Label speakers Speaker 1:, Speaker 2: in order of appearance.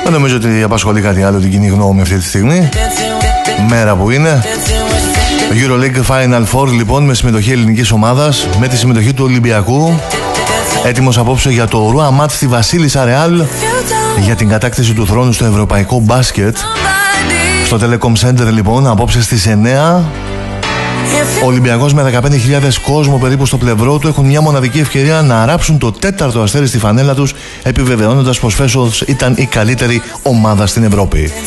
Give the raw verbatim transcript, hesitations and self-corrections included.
Speaker 1: Δεν νομίζω ότι απασχολεί κάτι άλλο την κοινή γνώμη αυτή τη στιγμή. Μέρα που είναι. Euroleague Final Four λοιπόν, με συμμετοχή ελληνικής ομάδας, με τη συμμετοχή του Ολυμπιακού. Έτοιμος απόψε για το ρουά μάτς στη Βασίλισσα Ρεάλ για την κατάκτηση του θρόνου στο ευρωπαϊκό μπάσκετ. Στο Telecom Center λοιπόν, απόψε στις εννιά. Ο Ολυμπιακός με δεκαπέντε χιλιάδες κόσμο περίπου στο πλευρό του έχουν μια μοναδική ευκαιρία να ράψουν το τέταρτο αστέρι στη φανέλα τους, επιβεβαιώνοντας πως φέτος ήταν η καλύτερη ομάδα στην Ευρώπη.